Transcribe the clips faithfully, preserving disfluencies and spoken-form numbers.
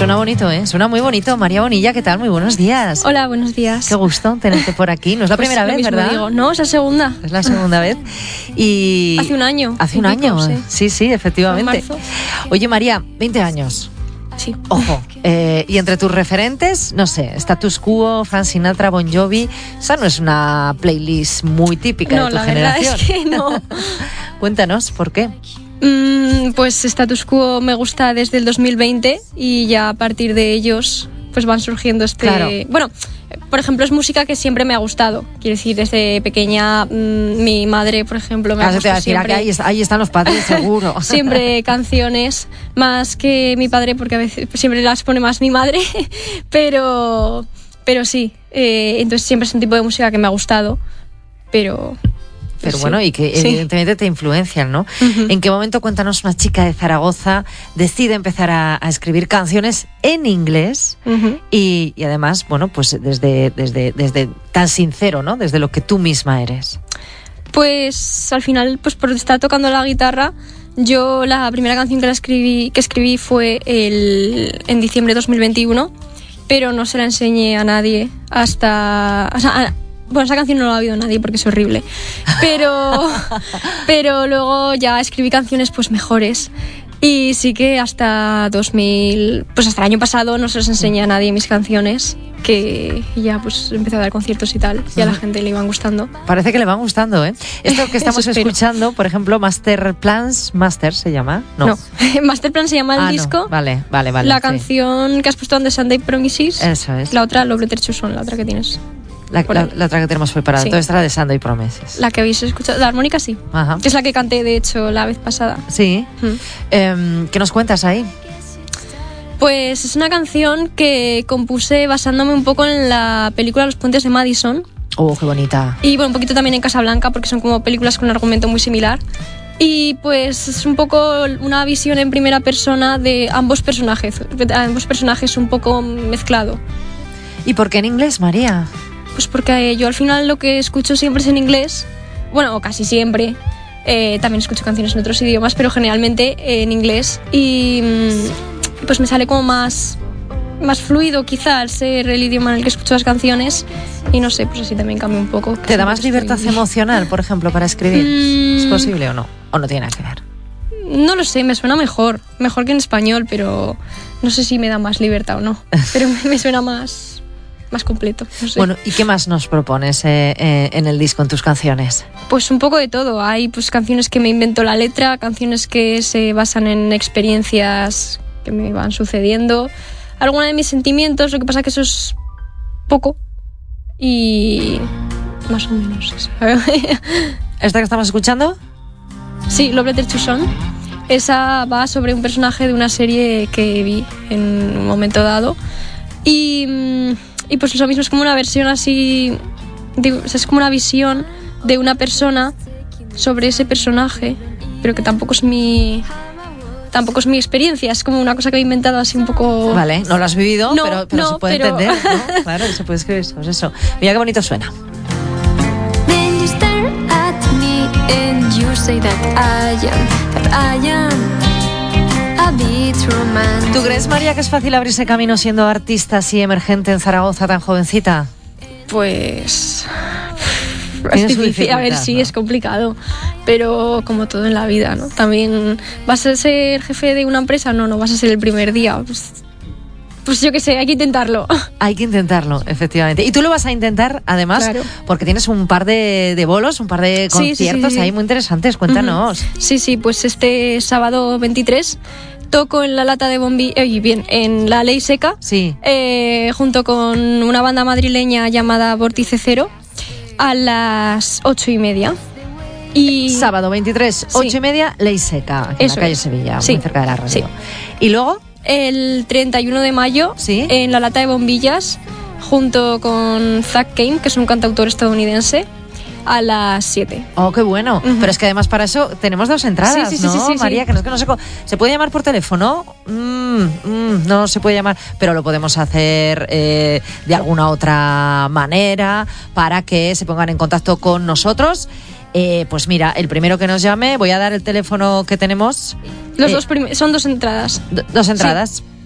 Suena bonito, ¿eh? Suena muy bonito. María Bonilla, ¿qué tal? Muy buenos días. Hola, buenos días. Qué gusto tenerte por aquí. No es la pues primera vez, ¿verdad? Digo. No, es la segunda. Es la segunda vez. Y hace un año. Hace un pico, año, sí, sí, sí, efectivamente. En marzo. Oye, María, veinte años. Sí. Ojo, eh, y entre tus referentes, no sé, Status Quo, Frank Sinatra, Bon Jovi, esa no es una playlist muy típica no, de tu la generación. Verdad es que no. Cuéntanos, ¿por qué? Mm, pues Status Quo me gusta desde el dos mil veinte y ya a partir de ellos pues van surgiendo este... Claro. Bueno, por ejemplo, es música que siempre me ha gustado. Quiero decir, desde pequeña mmm, mi madre, por ejemplo, me ah, ha gustado decir, siempre... Ahí, ahí están los padres, seguro. Siempre canciones, más que mi padre, porque a veces siempre las pone más mi madre, pero, pero sí, eh, entonces siempre es un tipo de música que me ha gustado, pero... Pero sí. bueno, y que sí. evidentemente te influencian, ¿no? Uh-huh. ¿En qué momento, cuéntanos, una chica de Zaragoza decide empezar a, a escribir canciones en inglés uh-huh. y, y además, bueno, pues desde, desde, desde tan sincero, ¿no? Desde lo que tú misma eres. Pues al final, pues por estar tocando la guitarra, yo la primera canción que la escribí, que escribí fue el, en diciembre de dos mil veintiuno, pero no se la enseñé a nadie hasta... O sea, a, Bueno, esa canción no la ha oído nadie porque es horrible. Pero, pero luego ya escribí canciones pues mejores. Y sí que hasta dos mil... Pues hasta el año pasado no se los enseñé a nadie mis canciones. Que ya pues empecé a dar conciertos y tal. Y a la gente le iban gustando. Parece que le van gustando, ¿eh? Esto que estamos escuchando, por ejemplo, Master Plans... ¿Master se llama? No. no. Master Plan se llama el ah, disco. No. Vale, vale, vale. La sí. canción que has puesto de Sunday Promises. Eso es. La otra, Love Letter to Son, la otra que tienes. La, la, la otra que tenemos preparada, sí. Entonces esta la de Sunday Promises. La que habéis escuchado, la armónica sí. Ajá. Que es la que canté de hecho la vez pasada. Sí. Mm. Eh, ¿Qué nos cuentas ahí? Pues es una canción que compuse basándome un poco en la película Los Puentes de Madison. Oh, qué bonita. Y bueno, un poquito también en Casablanca, porque son como películas con un argumento muy similar. Y pues es un poco una visión en primera persona de ambos personajes, de ambos personajes un poco mezclado. ¿Y por qué en inglés, María? Pues porque yo al final lo que escucho siempre es en inglés, bueno, casi siempre. Eh, también escucho canciones en otros idiomas, pero generalmente eh, en inglés. Y pues me sale como más, más fluido quizá al ser el idioma en el que escucho las canciones. Y no sé, pues así también cambia un poco. ¿Te da más libertad estoy... emocional, por ejemplo, para escribir? Mm... ¿Es posible o no? ¿O no tiene nada que ver? No lo sé, me suena mejor. Mejor que en español, pero no sé si me da más libertad o no. Pero me suena más... más completo, no sé. Bueno, ¿y qué más nos propones eh, eh, en el disco, en tus canciones? Pues un poco de todo. Hay pues canciones que me invento la letra, canciones que se basan en experiencias que me van sucediendo, alguna de mis sentimientos, lo que pasa que eso es poco y más o menos eso. ¿Esta que estamos escuchando? Sí, Love Letter to Son. Esa va sobre un personaje de una serie que vi en un momento dado y... Y pues eso mismo, es como una versión así, de, o sea, es como una visión de una persona sobre ese personaje, pero que tampoco es mi tampoco es mi experiencia, es como una cosa que he inventado así un poco... Vale, no lo has vivido, no, pero, pero no, se puede pero... entender, ¿no? Claro, se puede escribir eso, es eso. Mira qué bonito suena. Then you stare at me and you say that I am, that I am. ¿Tú crees, María, que es fácil abrirse camino siendo artista así emergente en Zaragoza tan jovencita? Pues... es difícil, a ver, sí, ¿no? Es complicado, pero como todo en la vida, ¿no? También, ¿vas a ser jefe de una empresa? No, no vas a ser el primer día, pues... Pues yo qué sé, hay que intentarlo. Hay que intentarlo, efectivamente. Y tú lo vas a intentar, además, claro. Porque tienes un par de, de bolos, un par de conciertos sí, sí, sí, sí. ahí muy interesantes. Cuéntanos. Uh-huh. Sí, sí, pues este sábado veintitrés toco en la lata de bombillas, oye, bien, en la Ley Seca, sí. eh, junto con una banda madrileña llamada Vórtice Cero, a las ocho y media. Y... Sábado veintitrés, ocho sí. y media, Ley Seca, aquí en la calle es. Sevilla, sí. muy cerca de la radio. Sí. ¿Y luego? El treinta y uno de mayo, ¿sí? En la lata de bombillas, junto con Zach Kane, que es un cantautor estadounidense, a las siete. Oh, qué bueno. Uh-huh. Pero es que además para eso tenemos dos entradas, sí, sí, ¿no, sí, sí, sí, María? Sí. Que no, es que no se, ¿se puede llamar por teléfono? Mm, mm, no se puede llamar, pero lo podemos hacer eh, de alguna otra manera para que se pongan en contacto con nosotros. Eh, pues mira, el primero que nos llame, voy a dar el teléfono que tenemos. Los eh, dos prim- son dos entradas. Do- dos entradas. Sí.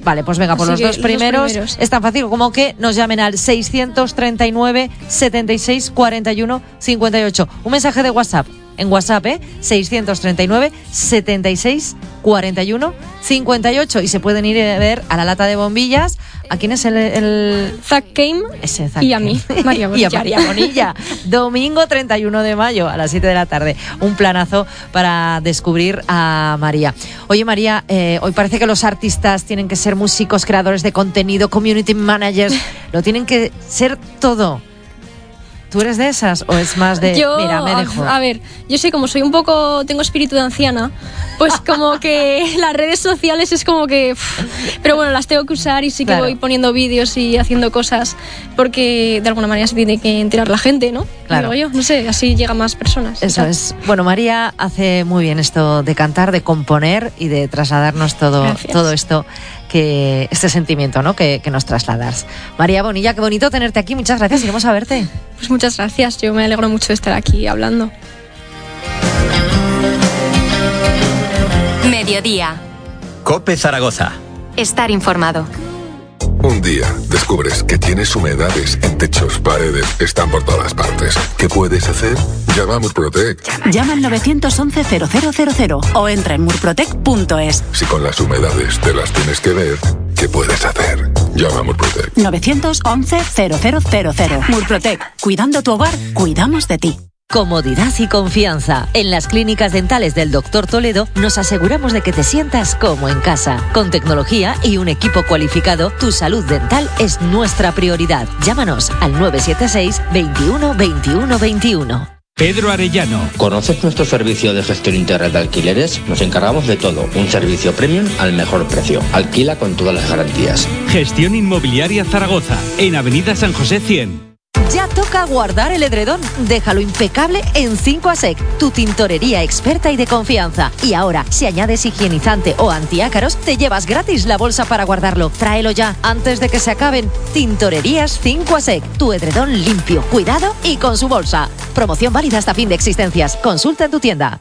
Vale, pues venga, por los dos, primeros, los dos primeros. Es tan fácil como que nos llamen al seiscientos treinta y nueve, setenta y seis, cuarenta y uno, cincuenta y ocho. Un mensaje de WhatsApp. En WhatsApp, ¿eh? seiscientos treinta y nueve, setenta y seis, cuarenta y uno, cincuenta y ocho. Y se pueden ir a ver a la lata de bombillas. ¿A quién es el...? el... Zack Keim y a mí, María Bonilla. Y a María Bonilla. Domingo treinta y uno de mayo a las siete de la tarde. Un planazo para descubrir a María. Oye, María, eh, hoy parece que los artistas tienen que ser músicos, creadores de contenido, community managers. Lo tienen que ser todo. ¿Tú eres de esas o es más de, yo, mira, me dejo? A, a ver, yo sé, como soy un poco, tengo espíritu de anciana, pues como que las redes sociales es como que... Uff, pero bueno, las tengo que usar y sí que claro. voy poniendo vídeos y haciendo cosas porque de alguna manera se tiene que enterar la gente, ¿no? Claro. Digo yo, no sé, así llegan más personas. Eso es. Bueno, María hace muy bien esto de cantar, de componer y de trasladarnos todo, todo esto, que este sentimiento, ¿no? Que, que nos trasladas. María Bonilla, qué bonito tenerte aquí. Muchas gracias. Iremos a verte. Pues muchas gracias. Yo me alegro mucho de estar aquí hablando. Mediodía. COPE Zaragoza. Estar informado. Un día descubres que tienes humedades en techos, paredes, están por todas partes. ¿Qué puedes hacer? Llama a Murprotec. Llama al nueve once, cero cero cero cero o entra en murprotec punto es. Si con las humedades te las tienes que ver, ¿qué puedes hacer? Llama a Murprotec. nueve once, cero cero cero cero. Murprotec. Cuidando tu hogar, cuidamos de ti. Comodidad y confianza. En las clínicas dentales del doctor Toledo nos aseguramos de que te sientas como en casa. Con tecnología y un equipo cualificado, tu salud dental es nuestra prioridad. Llámanos al nueve siete seis, veintiuno, veintiuno, veintiuno. Pedro Arellano. ¿Conoces nuestro servicio de gestión integral de alquileres? Nos encargamos de todo. Un servicio premium al mejor precio. Alquila con todas las garantías. Gestión Inmobiliaria Zaragoza, en Avenida San José cien. Ya toca guardar el edredón. Déjalo impecable en cinco A S E C, tu tintorería experta y de confianza. Y ahora, si añades higienizante o antiácaros, te llevas gratis la bolsa para guardarlo. Tráelo ya, antes de que se acaben. Tintorerías cinco A S E C, tu edredón limpio, cuidado y con su bolsa. Promoción válida hasta fin de existencias. Consulta en tu tienda.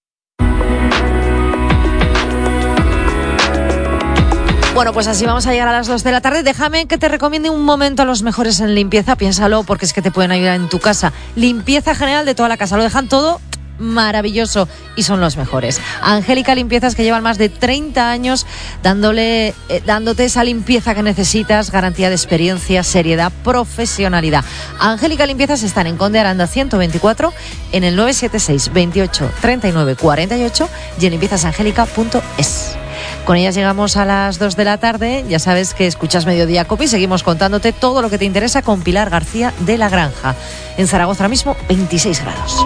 Bueno, pues así vamos a llegar a las dos de la tarde. Déjame que te recomiende un momento a los mejores en limpieza. Piénsalo, porque es que te pueden ayudar en tu casa. Limpieza general de toda la casa. Lo dejan todo maravilloso y son los mejores. Angélica Limpiezas, que llevan más de treinta años dándole, eh, dándote esa limpieza que necesitas, garantía de experiencia, seriedad, profesionalidad. Angélica Limpiezas están en Conde Aranda ciento veinticuatro, en el nueve siete seis, veintiocho, treinta y nueve, cuarenta y ocho y en limpiezasangélica punto es. Con ellas llegamos a las dos de la tarde. Ya sabes que escuchas Mediodía Cope y seguimos contándote todo lo que te interesa con Pilar García de La Granja. En Zaragoza ahora mismo veintiséis grados.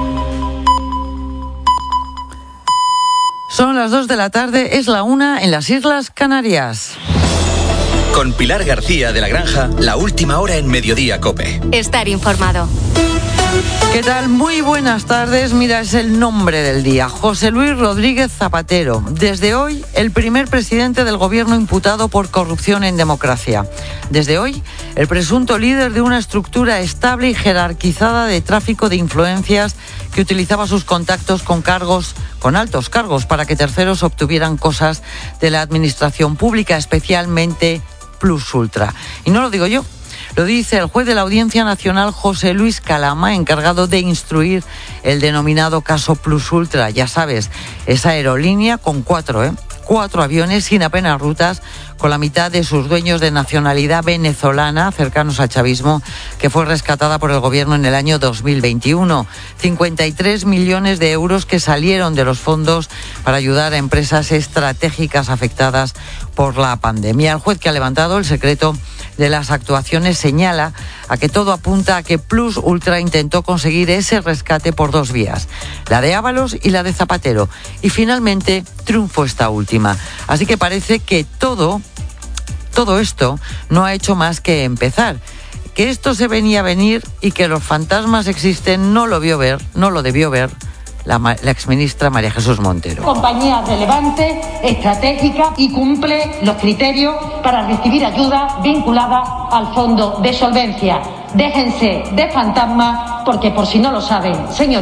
Son las dos de la tarde, es la una en las Islas Canarias. Con Pilar García de La Granja, la última hora en Mediodía Cope. Estar informado. ¿Qué tal? Muy buenas tardes. Mira, es el nombre del día. José Luis Rodríguez Zapatero. Desde hoy, el primer presidente del gobierno imputado por corrupción en democracia. Desde hoy, el presunto líder de una estructura estable y jerarquizada de tráfico de influencias que utilizaba sus contactos con cargos, con altos cargos, para que terceros obtuvieran cosas de la administración pública, especialmente Plus Ultra. Y no lo digo yo. Lo dice el juez de la Audiencia Nacional, José Luis Calama, encargado de instruir el denominado caso Plus Ultra. Ya sabes, esa aerolínea con cuatro, ¿eh? Cuatro aviones sin apenas rutas, con la mitad de sus dueños de nacionalidad venezolana, cercanos al chavismo, que fue rescatada por el gobierno en el año dos mil veintiuno. cincuenta y tres millones de euros que salieron de los fondos para ayudar a empresas estratégicas afectadas por la pandemia. El juez, que ha levantado el secreto de las actuaciones, señala a que todo apunta a que Plus Ultra intentó conseguir ese rescate por dos vías, la de Ábalos y la de Zapatero, y finalmente triunfó esta última. Así que parece que todo, todo esto no ha hecho más que empezar. Que esto se venía a venir y que los fantasmas existen no lo vio ver, no lo debió ver la, la exministra María Jesús Montero. Compañía relevante, estratégica y cumple los criterios para recibir ayuda vinculada al fondo de solvencia. Déjense de fantasmas, porque por si no lo saben, señorías,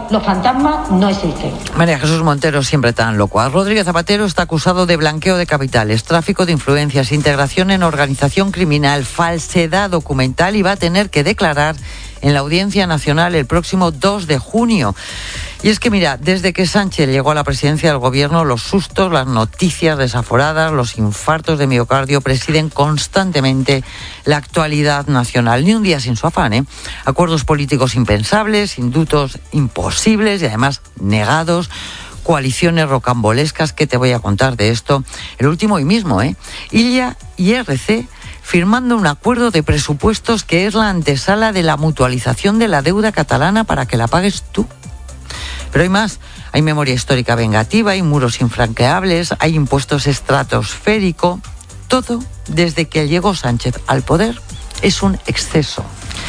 los fantasmas no existen. María Jesús Montero, siempre tan locuaz. Rodríguez Zapatero está acusado de blanqueo de capitales, tráfico de influencias, integración en organización criminal, falsedad documental y va a tener que declarar en la Audiencia Nacional el próximo dos de junio. Y es que mira, desde que Sánchez llegó a la presidencia del gobierno, los sustos, las noticias desaforadas, los infartos de miocardio presiden constantemente la actualidad nacional. Ni un día sin su afán, ¿eh? Acuerdos políticos impensables, indultos imposibles y además negados, coaliciones rocambolescas. ¿Qué te voy a contar de esto? El último hoy mismo, ¿eh? Illa y R C firmando un acuerdo de presupuestos que es la antesala de la mutualización de la deuda catalana para que la pagues tú. Pero hay más, hay memoria histórica vengativa, hay muros infranqueables, hay impuestos estratosféricos. Todo, desde que llegó Sánchez al poder, es un exceso.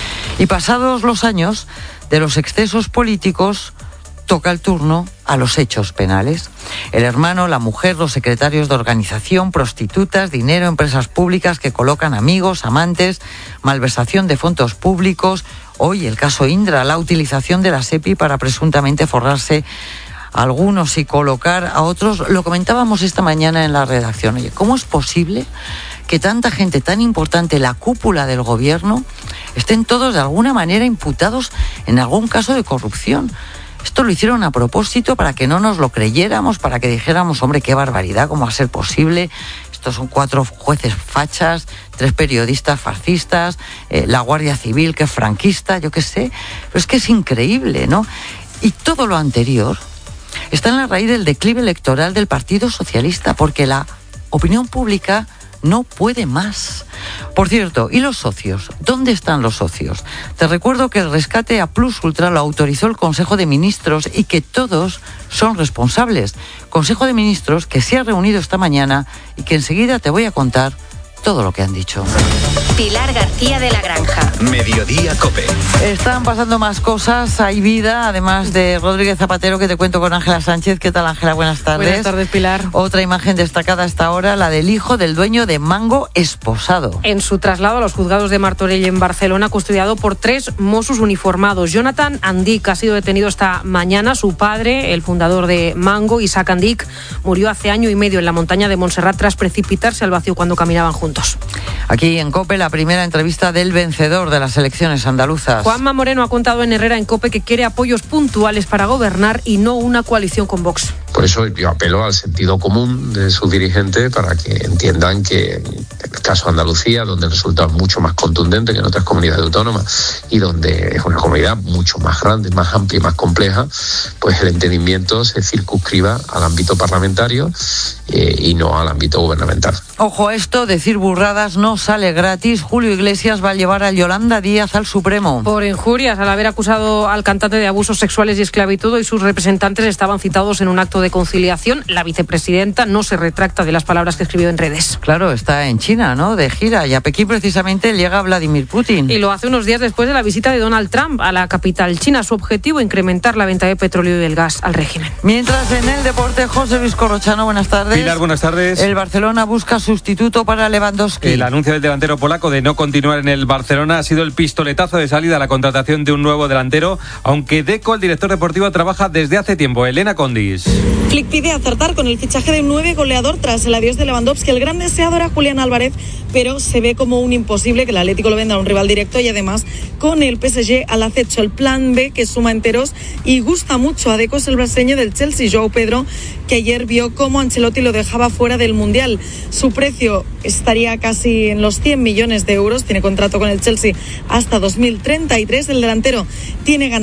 Y pasados los años de los excesos políticos, toca el turno a los hechos penales. El hermano, la mujer, los secretarios de organización, prostitutas, dinero, empresas públicas que colocan amigos, amantes, malversación de fondos públicos. Hoy el caso Indra, la utilización de la SEPI para presuntamente forrarse a algunos y colocar a otros. Lo comentábamos esta mañana en la redacción. Oye, ¿cómo es posible que tanta gente tan importante, la cúpula del gobierno, estén todos de alguna manera imputados en algún caso de corrupción? Esto lo hicieron a propósito para que no nos lo creyéramos, para que dijéramos, hombre, qué barbaridad, ¿cómo va a ser posible? Estos son cuatro jueces fachas, tres periodistas fascistas, eh, la Guardia Civil que es franquista, yo qué sé. Pero es que es increíble, ¿no? Y todo lo anterior está en la raíz del declive electoral del Partido Socialista, porque la opinión pública no puede más. Por cierto, ¿y los socios? ¿Dónde están los socios? Te recuerdo que el rescate a Plus Ultra lo autorizó el Consejo de Ministros y que todos son responsables. Consejo de Ministros que se ha reunido esta mañana y que enseguida te voy a contar todo lo que han dicho. Pilar García de la Granja. Mediodía COPE. Están pasando más cosas, hay vida, además de Rodríguez Zapatero, que te cuento con Ángela Sánchez. ¿Qué tal, Ángela? Buenas tardes. Buenas tardes, Pilar. Otra imagen destacada hasta ahora, la del hijo del dueño de Mango esposado. En su traslado a los juzgados de Martorell en Barcelona, custodiado por tres Mossos uniformados. Jonathan Andic ha sido detenido esta mañana. Su padre, el fundador de Mango, Isaac Andic, murió hace año y medio en la montaña de Montserrat tras precipitarse al vacío cuando caminaban juntos. Aquí en COPE, la primera entrevista del vencedor de las elecciones andaluzas. Juanma Moreno ha contado en Herrera en COPE que quiere apoyos puntuales para gobernar y no una coalición con Vox. Por eso yo apelo al sentido común de sus dirigentes para que entiendan que en el caso de Andalucía, donde el resultado es mucho más contundente que en otras comunidades autónomas y donde es una comunidad mucho más grande, más amplia y más compleja, pues el entendimiento se circunscriba al ámbito parlamentario eh, y no al ámbito gubernamental. Ojo a esto, decir burradas no sale gratis. Julio Iglesias va a llevar a Yolanda Díaz al Supremo. Por injurias, al haber acusado al cantante de abusos sexuales y esclavitud, y sus representantes estaban citados en un acto de conciliación. La vicepresidenta no se retracta de las palabras que escribió en redes. Claro, está en China, ¿no? De gira. Y a Pekín precisamente llega Vladimir Putin. Y lo hace unos días después de la visita de Donald Trump a la capital china. Su objetivo, incrementar la venta de petróleo y el gas al régimen. Mientras en el deporte, José Luis Corrochano, buenas tardes. Pilar, buenas tardes. El Barcelona busca sustituto para Lewandowski. El anuncio del delantero polaco de no continuar en el Barcelona ha sido el pistoletazo de salida a la contratación de un nuevo delantero, aunque Deco, el director deportivo, trabaja desde hace tiempo. Elena Condis. Flick pide acertar con el fichaje de un nueve goleador tras el adiós de Lewandowski. El gran deseado era Julián Álvarez, pero se ve como un imposible que el Atlético lo venda a un rival directo y además con el P S G al acecho. El plan B, que suma enteros y gusta mucho a Deco, es el brasileño del Chelsea, João Pedro, que ayer vio cómo Ancelotti lo dejaba fuera del Mundial. Su precio estaría casi en los cien millones de euros. Tiene contrato con el Chelsea hasta dos mil treinta y tres. El delantero tiene ganas